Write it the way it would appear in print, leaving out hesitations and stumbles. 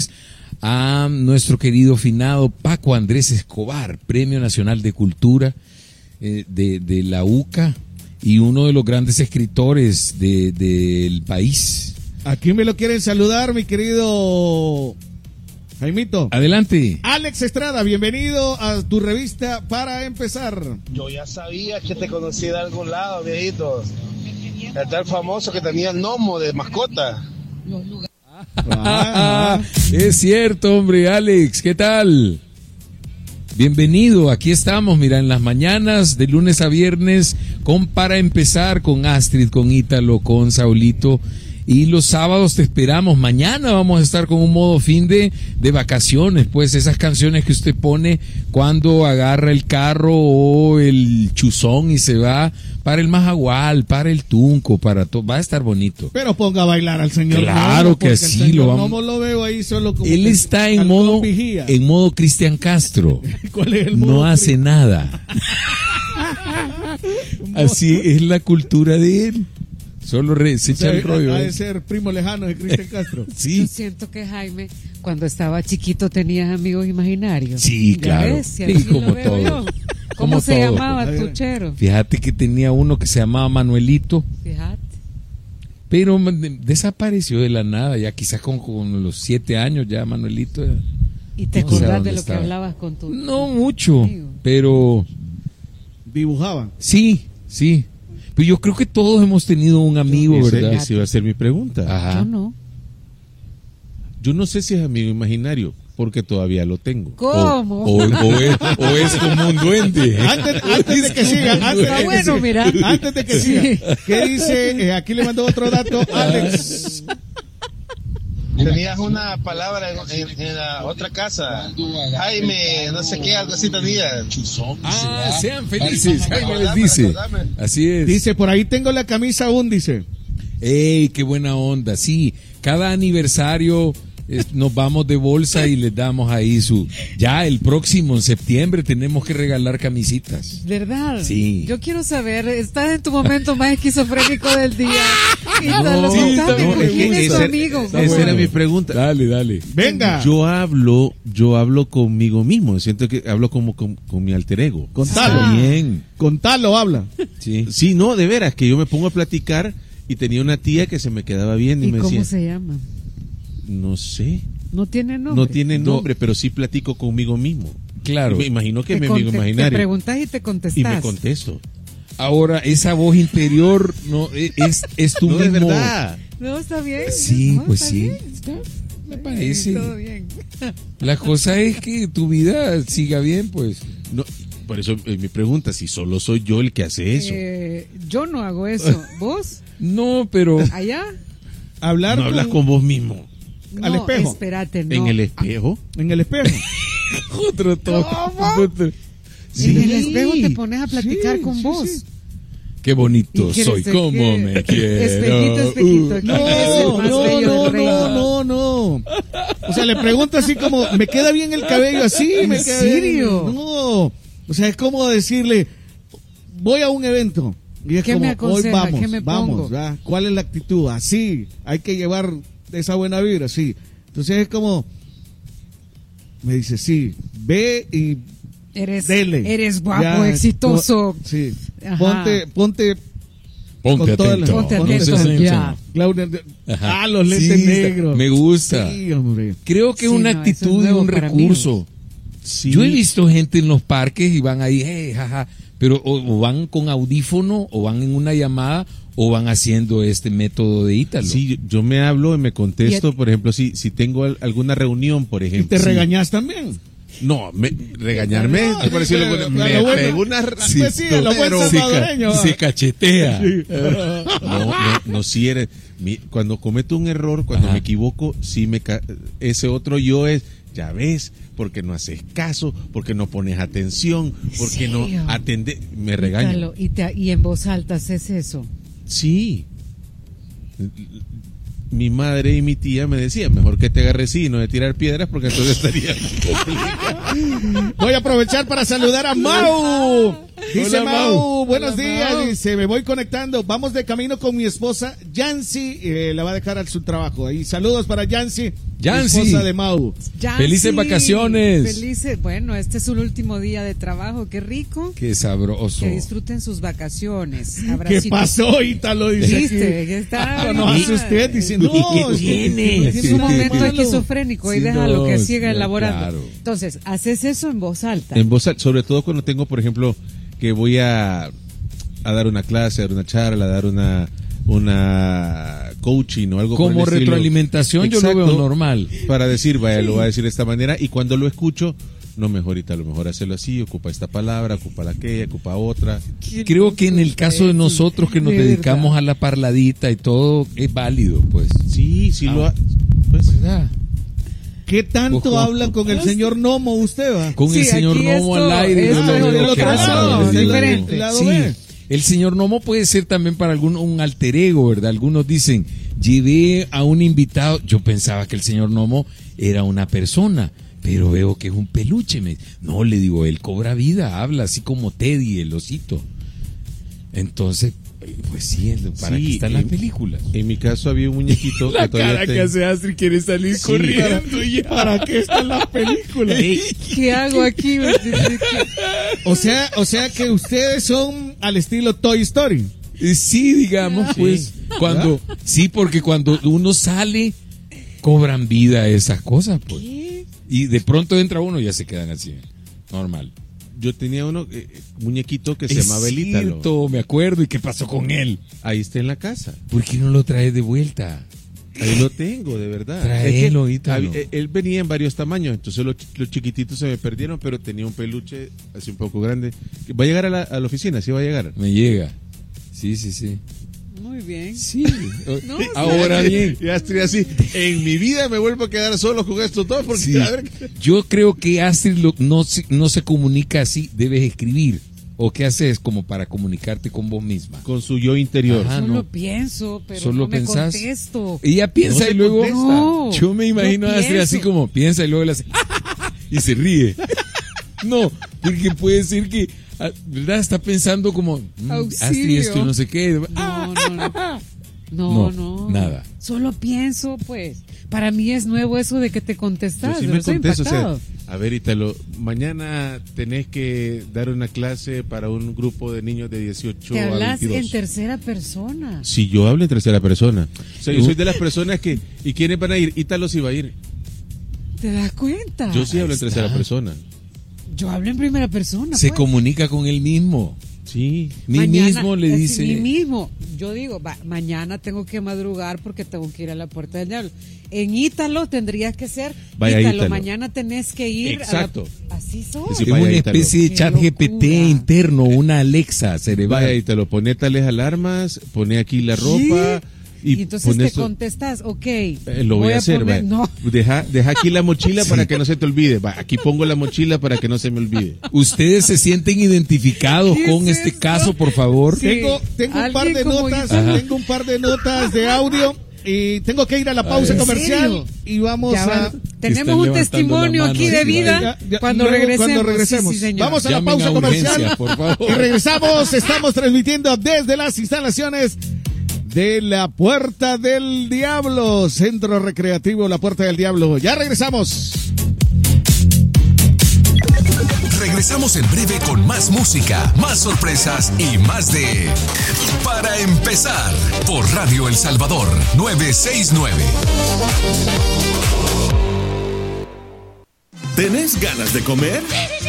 a nuestro querido finado Paco Andrés Escobar, Premio Nacional de Cultura de la UCA y uno de los grandes escritores del país. Aquí me lo quieren saludar, mi querido Jaimito. Adelante. Alex Estrada, bienvenido a tu revista Para Empezar. Yo ya sabía que te conocí de algún lado, viejito. El tal famoso que tenía el gnomo de mascota. Es cierto, hombre, Alex, ¿qué tal? Bienvenido, aquí estamos, mira, en las mañanas de lunes a viernes con Para Empezar, con Astrid, con Ítalo, con Saulito. Y los sábados te esperamos. Mañana vamos a estar con un modo fin de vacaciones, pues esas canciones que usted pone cuando agarra el carro o el chuzón y se va para el Majagual, para el Tunco, para todo. Va a estar bonito. Pero ponga a bailar al señor. Claro que sí, lo vamos. No lo veo ahí solo como. Él está en modo Cristian Castro. ¿Cuál es el modo? No hace nada. Así es la cultura de él. Solo se echa el rollo. Ha de ser primo lejano de Cristian Castro. Sí. Yo siento que Jaime, cuando estaba chiquito, tenías amigos imaginarios. Sí, claro. Ves, sí, como todo. ¿Cómo se llamaba tu chero? Fíjate que tenía uno que se llamaba Manuelito. Fíjate. Pero desapareció de la nada, ya quizás con los 7 años ya Manuelito. ¿Y te acordás de lo que hablabas con tu No mucho, amigo? Pero dibujaba. Sí. Pero yo creo que todos hemos tenido un amigo, ¿verdad? Esa iba a ser mi pregunta. Ajá. Yo no. Yo no sé si es amigo imaginario, porque todavía lo tengo. ¿Cómo? O es como un duende. Antes de que siga, antes de que siga, ¿qué dice? Aquí le mandó otro dato, Alex. Tenías una palabra en la otra casa. Jaime, no sé qué, algo así tenías. Sean felices, Jaime les dice. Así es. Dice, por ahí tengo la camisa aún, dice. ¡Ey, qué buena onda! Sí, cada aniversario nos vamos de bolsa y les damos ahí Ya el próximo, en septiembre, tenemos que regalar camisitas. ¿Verdad? Sí. Yo quiero saber, estás en tu momento más esquizofrénico del día. Esa era mi pregunta. Dale. Venga. Yo hablo conmigo mismo. Siento que hablo como con mi alter ego. Contalo. Bien. Contalo, habla. Sí, no, de veras, que yo me pongo a platicar y tenía una tía que se me quedaba bien y me decía. ¿Cómo se llama? No sé. No tiene nombre. No tiene nombre, pero sí platico conmigo mismo. Claro. Y me imagino que es mi amigo imaginario. Te preguntas y te contestas. Y me contesto. Ahora, esa voz interior no es tu mismo. Es verdad. No, está bien. Sí, no, pues está sí. bien. Me parece. Todo bien. La cosa es que tu vida siga bien, pues. No, por eso es mi pregunta, si solo soy yo el que hace eso. Yo no hago eso. ¿Vos? No, pero... ¿Allá? Hablar no hablas con vos mismo. Al espejo. Espérate, no. ¿En el espejo? En el espejo. Otro toque. Sí. En el espejo te pones a platicar con vos. Sí. Qué bonito soy, cómo me quiero. Espejito. No. O sea, le pregunto así como, ¿me queda bien el cabello así? ¿En serio? No. O sea, es como decirle, voy a un evento. Y es ¿Qué como, me aconseja? hoy ¿Qué me pongo? ¿verdad? ¿Cuál es la actitud? Así, hay que llevar esa buena vibra, así. Entonces es como, me dice, sí, ve y dele. Eres guapo, exitoso. Sí. Ajá. Ponte atento. Ponte atento. Ya. Claudia, los lentes negros. Me gusta. Sí, hombre. Creo que es una actitud y un recurso. Sí. Yo he visto gente en los parques y van ahí, jaja, pero o van con audífono, o van en una llamada, o van haciendo este método de Ítalo. Sí, yo me hablo y me contesto, por ejemplo, si tengo alguna reunión, por ejemplo. ¿Y te regañas también? No, regañarme, me pego una se cachetea. No, si eres, cuando cometo un error, cuando me equivoco, ese otro yo es, ya ves, porque no haces caso, porque no pones atención, porque no atendes, me regañan. Y en voz alta haces eso. Sí. Mi madre y mi tía me decían, mejor que te agarres y no de tirar piedras, porque entonces estaría complicado. Voy a aprovechar para saludar a Mau. Dice Hola, Mau, buenos Hola, días. Mau. Dice, me voy conectando. Vamos de camino con mi esposa Yancy. La va a dejar al su trabajo. Y saludos para Yancy Yancy. esposa de Mau. Ya, Felices sí, vacaciones. Felices. Bueno, este es un último día de trabajo. Qué rico. Qué sabroso. Que disfruten sus vacaciones. ¿Qué Abracitos. pasó, Ítalo? Dice ¿Viste? aquí. Que está. No, no hace usted diciendo, ¿Y qué no, tiene? Es un momento esquizofrénico y Sí, déjalo no, que siga sí, elaborando. claro. Entonces, haces eso en voz alta. En voz alta, sobre todo cuando tengo, por ejemplo, que voy a dar una clase, a dar una charla, a dar una coaching o algo por Como el estilo. retroalimentación yo Exacto, lo veo normal. para decir, vaya, lo voy a decir de esta manera, y cuando lo escucho, no, mejor ahorita, a lo mejor hacerlo así, ocupa esta palabra, ocupa la aquella, ocupa otra. Creo que en el caso de nosotros que nos De dedicamos verdad. a la parladita y todo, es válido, pues. Sí, sí lo ha... Pues, ¿Verdad? ¿Qué tanto Ojo. habla con el señor Nomo usted, va? Con el Sí, señor aquí Nomo esto- al aire. esto yo lo es veo del otro que lado, habla, es le digo. diferente. Lado Sí, B. el señor Nomo puede ser también para un alter ego, ¿verdad? Algunos dicen, llevé a un invitado, yo pensaba que el señor Nomo era una persona, pero veo que es un peluche. No, le digo, él cobra vida, habla así como Teddy, el osito. Entonces, pues sí, para Sí, qué están las películas. en mi caso había un muñequito que todavía tengo. Astrid quiere salir Sí, corriendo ¿Para qué están las películas? ¿Qué hago aquí? O sea que ustedes son al estilo Toy Story. Sí, digamos, pues, cuando, sí, porque cuando uno sale, cobran vida esas cosas, pues. Y de pronto entra uno y ya se quedan así, normal. Yo tenía uno, muñequito que se llamaba el Ítalo. cierto, me acuerdo. ¿Y qué pasó con él? Ahí está en la casa. ¿Por qué no lo traes de vuelta? Ahí lo tengo, de verdad. Tráelo, Es que Ítalo. él venía en varios tamaños, entonces los chiquititos se me perdieron, pero tenía un peluche así un poco grande. ¿Va a llegar a la oficina? ¿Sí va a llegar? Me llega. Sí, sí, sí. Muy bien. Sí. No, Ahora bien. Ya estoy así. En mi vida me vuelvo a quedar solo con estos dos, porque Sí. a ver, Yo creo que Astrid no se comunica así, debes escribir. ¿O qué haces como para comunicarte con vos misma? con su yo interior. Ajá. Solo no. pienso, pero Solo no me pensás. contesto. Ella piensa No se y luego. contesta. No, Yo me imagino no a Astrid así pienso. como piensa y luego le hace y se ríe. No, porque puede ser que, ¿verdad? Está pensando como Astrid Auxilio. esto y no sé qué. No, No, nada. Solo pienso, pues. Para mí es nuevo eso de que te Yo contestas. sí yo me estoy contesto, o sea, impactado. a ver, Ítalo, mañana tenés que dar una clase para un grupo de niños de 18 Te a hablas 22. en tercera persona. Si yo hablo en tercera persona. O sea, yo soy de las personas que... ¿Y quiénes van a ir? Ítalo sí va a ir. ¿Te das cuenta? Yo sí hablo en está. tercera persona. Yo hablo en primera persona. Se pues. comunica con él mismo. Sí. Mí Mañana, mismo le dice. Mí mismo. Yo digo, mañana tengo que madrugar porque tengo que ir a la Puerta del Diablo. En Ítalo tendría que ser, Vaya, Ítalo. mañana tenés que ir Exacto. Así soy. Sí, Es vaya, una Ítalo. especie de Qué chat GPT locura. interno, una Alexa cerebral. Vaya, Ítalo, poné tales alarmas, poné aquí la ropa... Y entonces poné te esto. contestas, ok. Lo voy a hacer, poner- va. No, Deja aquí la mochila para que no se te olvide. Va, aquí pongo la mochila para que no se me olvide. ¿Ustedes se sienten identificados ¿Qué con es este esto? caso, por favor? Sí. Tengo un par Alguien de como notas, yo. Ajá. tengo un par de notas de audio y tengo que ir a la pausa ¿En comercial serio? y vamos ya a van. Tenemos están un levantando testimonio la mano aquí de así, vida cuando luego, regresemos. cuando regresemos. Sí, sí, señor. Vamos a la Llamen pausa a comercial urgencias, por favor. y regresamos. Estamos transmitiendo desde las instalaciones de la Puerta del Diablo, Centro Recreativo La Puerta del Diablo. Ya regresamos. Regresamos en breve con más música, más sorpresas y más de Para Empezar por Radio El Salvador 969. ¿Tenés ganas de comer?